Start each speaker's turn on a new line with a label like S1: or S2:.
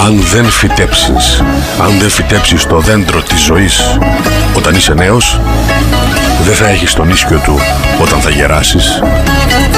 S1: Αν δεν φυτέψεις το δέντρο της ζωής όταν είσαι νέος, δεν θα έχεις τον ίσκιο του όταν θα γεράσεις.